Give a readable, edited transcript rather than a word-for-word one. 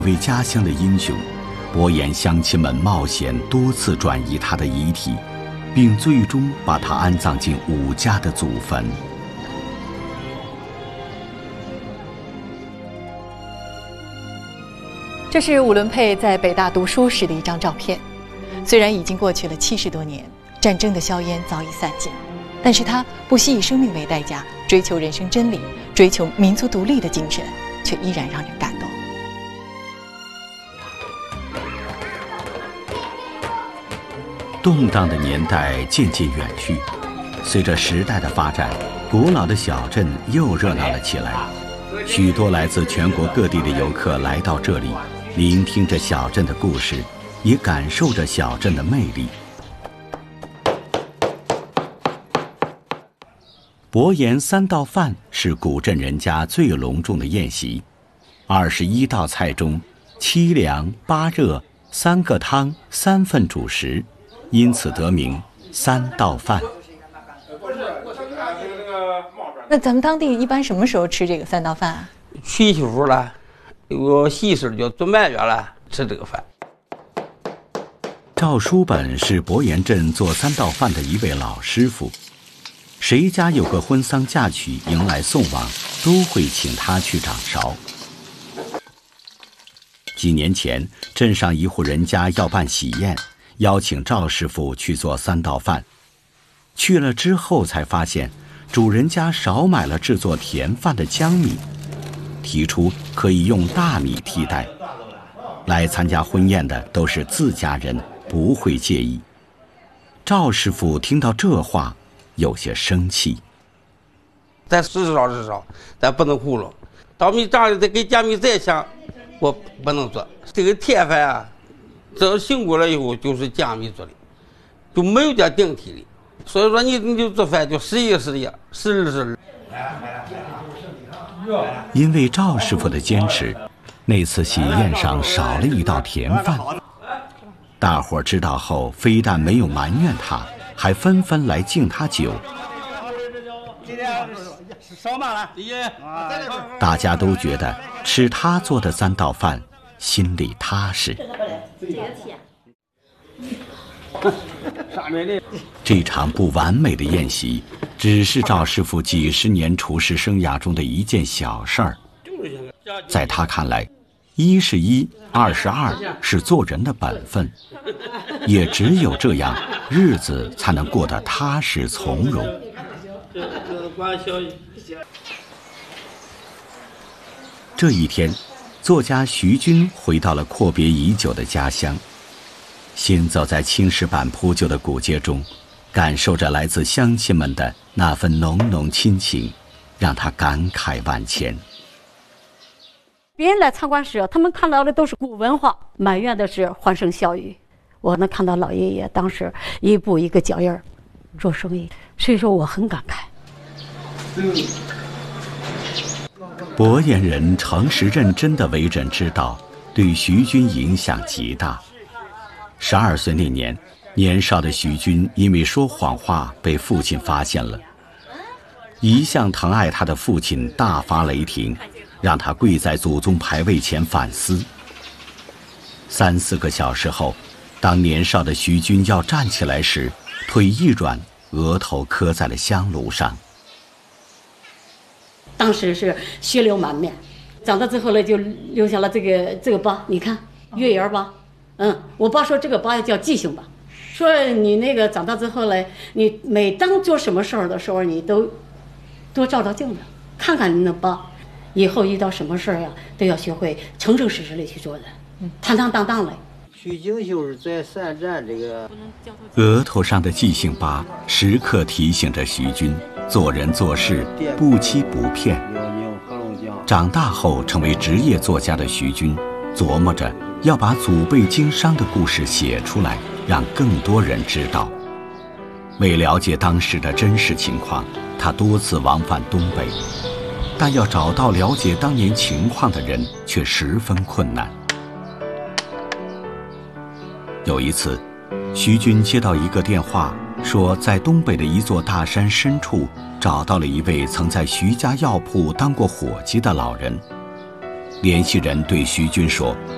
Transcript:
为家乡的英雄，伯颜乡亲们冒险多次转移他的遗体，并最终把他安葬进武家的祖坟。 这是伍伦佩在北大读书时的一张照片。虽然已经过去了70多年，战争的硝烟早已散尽，但是他不惜以生命为代价，追求人生真理，追求民族独立的精神，却依然让人感动。 动荡的年代渐渐远去，随着时代的发展，古老的小镇又热闹了起来。许多来自全国各地的游客来到这里，聆听着小镇的故事，也感受着小镇的魅力。伯颜3道饭是古镇人家最隆重的宴席，21道菜中7凉8热3个汤3份主食，因此得名3道饭。 那咱们当地一般什么时候吃这个3道饭啊？ 娶媳妇了，有个喜事就做满月了，吃这个饭。 赵书本是伯颜镇做3道饭的一位老师傅，谁家有个婚丧嫁娶迎来送往，都会请他去掌勺。几年前，镇上一户人家要办喜宴，邀请赵师傅去做3道饭。去了之后才发现，主人家少买了制作甜饭的江米，提出可以用大米替代。来参加婚宴的都是自家人，不会介意。赵师傅听到这话，有些生气。 咱至少，咱不能糊弄。稻米长得跟江米再像，我不能做。这个甜饭啊，只要醒过来以后就是江米做的，就没有点顶替的。所以说你就做饭就时一时一，时日时日。 因为赵师傅的坚持，那次喜宴上少了一道甜饭。大伙知道后，非但没有埋怨他，还纷纷来敬他酒。大家都觉得吃他做的3道饭，心里踏实。这场不完美的宴席，只是赵师傅几十年厨师生涯中的一件小事儿。在他看来，1是1，2是2，是做人的本分。也只有这样，日子才能过得踏实从容。这一天，作家徐军回到了阔别已久的家乡。行走在青石板铺就的古街中，感受着来自乡亲们的那份浓浓亲情，让他感慨万千。 别人来参观时，他们看到的都是古文化，埋怨的是欢声笑语。我能看到老爷爷当时一步一个脚印儿做生意，所以说我很感慨。 伯颜人诚实认真的为人之道，对徐军影响极大。12岁那年，年少的徐军因为说谎话被父亲发现了。一向疼爱他的父亲大发雷霆，让他跪在祖宗牌位前反思。3、4个小时后，当年少的徐军要站起来时，腿一软，额头磕在了香炉上。 当时是血流满面，长大之后呢，就留下了这个疤，你看月牙疤。我爸说这个疤叫记性疤，说你那个长大之后呢，你每当做什么事儿的时候，你都多照照镜子，看看你的疤，以后遇到什么事儿呀，都要学会诚诚实实的去做人，坦坦荡荡的。 徐景秀在3站这个额头上的记性疤，时刻提醒着徐军做人做事不欺不骗。长大后成为职业作家的徐军，琢磨着要把祖辈经商的故事写出来，让更多人知道。为了解当时的真实情况，他多次往返东北，但要找到了解当年情况的人却十分困难。有一次，徐军接到一个电话，说在东北的一座大山深处找到了一位曾在徐家药铺当过伙计的老人。联系人对徐军说，